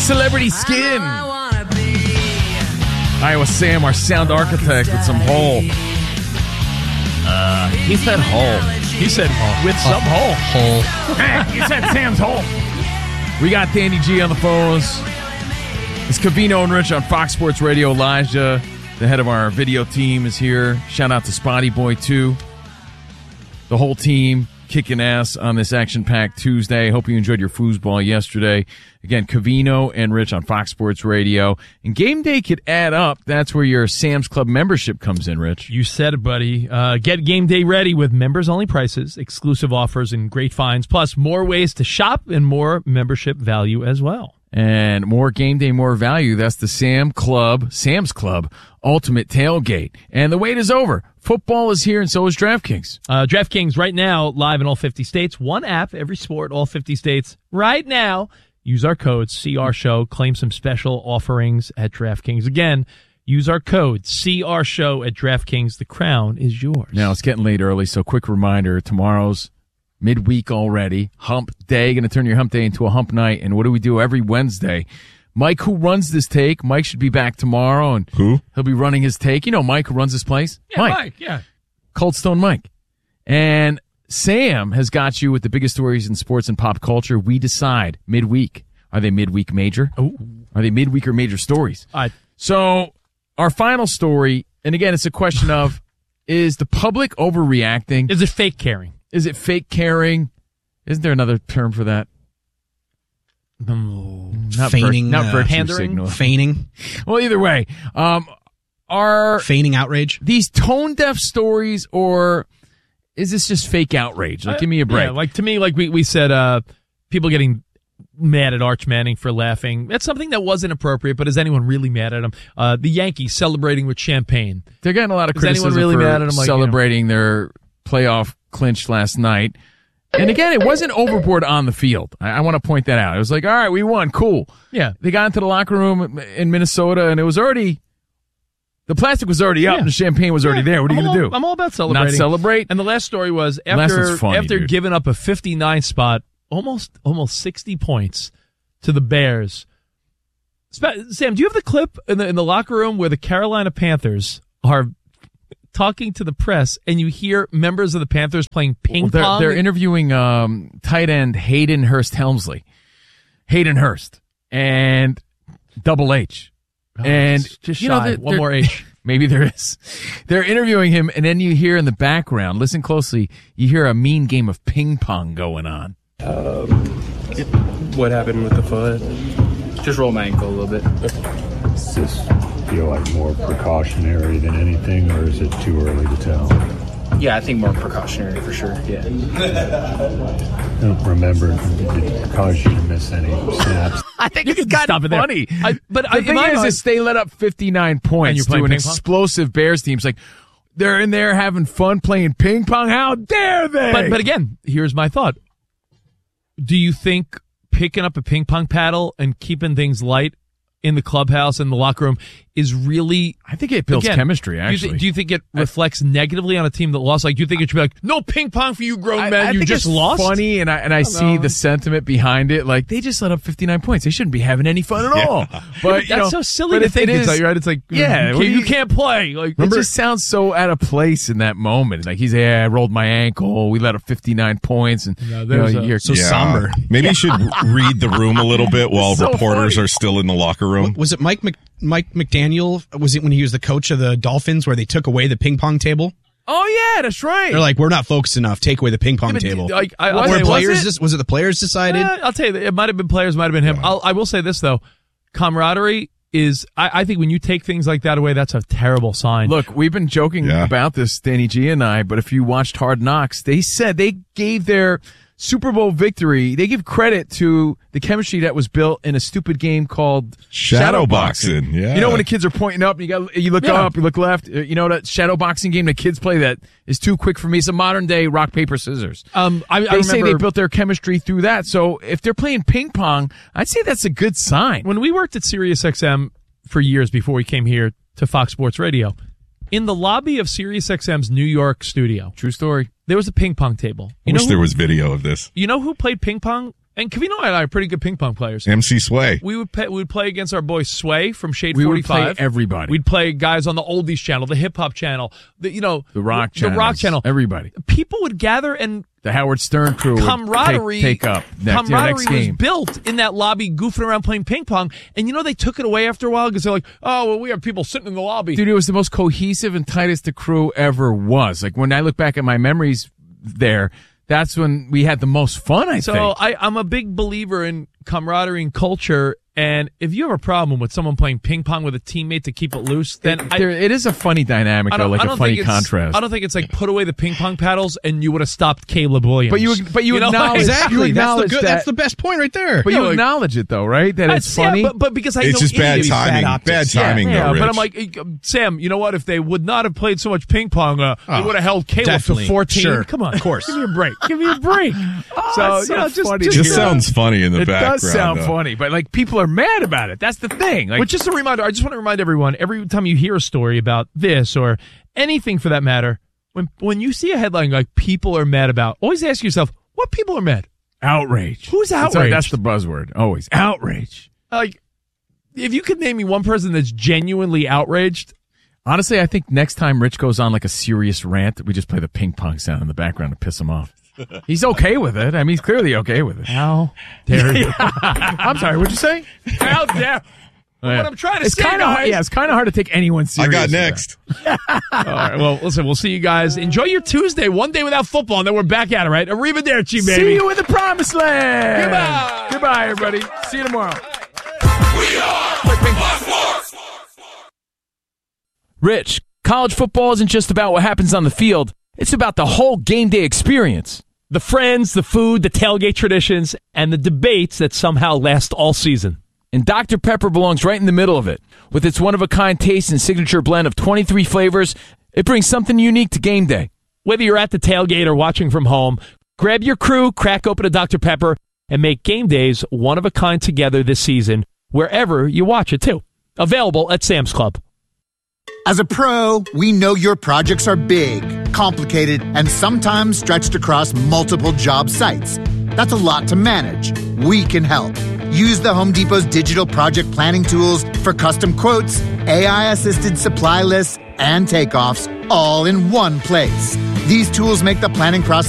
Celebrity Skin. Iowa Sam, our sound architect, with some Hole. He said Hole. He said Hole. With some Hole. He said Sam's Hole. We got Danny G on the phones. It's Covino and Rich on Fox Sports Radio. Elijah, the head of our video team, is here. Shout out to Spotty Boy, too. The whole team kicking ass on this action-packed Tuesday. Hope you enjoyed your foosball yesterday. Again, Covino and Rich on Fox Sports Radio. And game day could add up. That's where your Sam's Club membership comes in, Rich. You said it, buddy. Get game day ready with members-only prices, exclusive offers, and great finds, plus more ways to shop and more membership value as well. And more game day, more value. That's the Sam's Club Ultimate Tailgate. And the wait is over. Football is here, and so is DraftKings. DraftKings right now, live in all 50 states. One app, every sport, all 50 states. Right now, use our code CRSHOW. Claim some special offerings at DraftKings. Again, use our code CRSHOW at DraftKings. The crown is yours. Now, it's getting late early, so quick reminder. Tomorrow's midweek already. Hump day. Going to turn your hump day into a hump night. And what do we do every Wednesday? Mike, who runs this take, Mike should be back tomorrow. And who? He'll be running his take. You know Mike, who runs this place? Yeah, Mike, yeah. Cold Stone Mike. And Sam has got you with the biggest stories in sports and pop culture. We decide midweek. Are they midweek major? Ooh. Are they midweek or major stories? So our final story, and again, it's a question of, is the public overreacting? Is it fake caring? Is it fake caring? Isn't there another term for that? Not feigning, not virtue pandering, signal. Feigning. Well, either way, are feigning outrage these tone deaf stories, or is this just fake outrage? Like, give me a break. Yeah, like to me, like we said, people getting mad at Arch Manning for laughing. That's something that wasn't appropriate, but is anyone really mad at him? The Yankees celebrating with champagne. They're getting a lot of criticism really for mad at him, like, celebrating their playoff clinch last night. And again, it wasn't overboard on the field. I want to point that out. It was like, all right, we won. Cool. Yeah. They got into the locker room in Minnesota, and it was already, the plastic was already up, and the champagne was already there. What are you going to do? I'm all about celebrating. Not celebrate? And the last story was after giving up a 59 spot, almost 60 points to the Bears. Sam, do you have the clip in the locker room where the Carolina Panthers are talking to the press, and you hear members of the Panthers playing ping pong? They're interviewing tight end Hayden Hurst Helmsley. Hayden Hurst and Double H. And just shy. One more H. Maybe there is. They're interviewing him, and then you hear in the background, listen closely, you hear a mean game of ping pong going on. What happened with the foot? Just roll my ankle a little bit. Does this feel like more precautionary than anything, or is it too early to tell? Yeah, I think more precautionary for sure, yeah. I don't remember, did it cause you to miss any snaps? I think it's kind of funny. But the thing is they let up 59 points to an explosive Bears team. It's like, they're in there having fun playing ping pong. How dare they? But again, here's my thought. Do you think picking up a ping pong paddle and keeping things light in the clubhouse and the locker room is really... I think it builds chemistry, actually. Do you think it reflects negatively on a team that lost? Like, do you think it should be like, no ping pong for you grown men, you just lost? I think it's funny, and I see the sentiment behind it. Like, they just let up 59 points. They shouldn't be having any fun at all. But that's so silly to think. It's like, yeah, you can't play. Like, it just sounds so out of place in that moment. Like, I rolled my ankle. We let up 59 points. And you're so somber. Maybe you should read the room a little bit while reporters are still in the locker room. Was it Mike McDaniel? Was it when he was the coach of the Dolphins where they took away the ping pong table? Oh, yeah, that's right. They're like, we're not focused enough. Take away the ping pong table. Was it the players decided? I'll tell you, it might have been players, might have been him. Yeah. I will say this, though. Camaraderie is, I think when you take things like that away, that's a terrible sign. Look, we've been joking about this, Danny G and I, but if you watched Hard Knocks, they said they gave their Super Bowl victory, they give credit to the chemistry that was built in a stupid game called Shadowboxing. Yeah. You know when the kids are pointing up and you look up, you look left, you know that Shadowboxing game that kids play that is too quick for me. It's a modern day rock, paper, scissors. They say they built their chemistry through that. So if they're playing ping pong, I'd say that's a good sign. When we worked at SiriusXM for years before we came here to Fox Sports Radio, in the lobby of SiriusXM's New York studio, true story, there was a ping pong table. I wish there was video of this. You know who played ping pong And Covino and I are pretty good ping pong players. MC Sway. We would play against our boy Sway from Shade 45. We would play everybody. We'd play guys on the Oldies channel, the Hip Hop channel, the Rock channel. The Rock channel. Everybody. People would gather and the Howard Stern crew camaraderie, would take up next game. Was built in that lobby goofing around playing ping pong. And they took it away after a while because they're like, oh, well, we have people sitting in the lobby. Dude, it was the most cohesive and tightest the crew ever was. Like when I look back at my memories there, that's when we had the most fun, I think. So I'm a big believer in camaraderie and culture, and if you have a problem with someone playing ping pong with a teammate to keep it loose, then it is a funny dynamic, though, like a funny contrast. I don't think it's like put away the ping pong paddles and you would have stopped Caleb Williams. But you acknowledge exactly. That's that's the best point right there. But you acknowledge it, though, right? That it's funny. Yeah, but because it's just bad timing. Bad timing, though, Rich. But I'm like, Sam, you know what? If they would not have played so much ping pong, they would have held Caleb to 14. Sure. Come on, of course. Give me a break. Give me a break. Just sounds funny in the background. It does sound funny, but like people are mad about it. That's the thing. But just a reminder, I just want to remind everyone, every time you hear a story about this or anything for that matter, when you see a headline like people are mad about, always ask yourself, what people are mad? Outrage. Who's outraged? That's the buzzword. Always. Outrage. Like, if you could name me one person that's genuinely outraged. Honestly, I think next time Rich goes on like a serious rant, we just play the ping pong sound in the background to piss him off. He's okay with it. I mean, he's clearly okay with it. How dare you? I'm sorry, what'd you say? How dare What I'm trying to say, guys. It's kind of hard to take anyone serious. I got next. All right, well, listen, we'll see you guys. Enjoy your Tuesday, one day without football, and then we're back at it, right? Arrivederci, baby. See you in the promised land. Goodbye. Goodbye, everybody. See you tomorrow. We are Fox Sports. Rich, college football isn't just about what happens on the field. It's about the whole game day experience. The friends, the food, the tailgate traditions, and the debates that somehow last all season. And Dr. Pepper belongs right in the middle of it. With its one-of-a-kind taste and signature blend of 23 flavors, it brings something unique to game day. Whether you're at the tailgate or watching from home, grab your crew, crack open a Dr. Pepper, and make game days one-of-a-kind together this season, wherever you watch it, too. Available at Sam's Club. As a pro, we know your projects are big, complicated, and sometimes stretched across multiple job sites. That's a lot to manage. We can help. Use the Home Depot's digital project planning tools for custom quotes, AI-assisted supply lists, and takeoffs all in one place. These tools make the planning process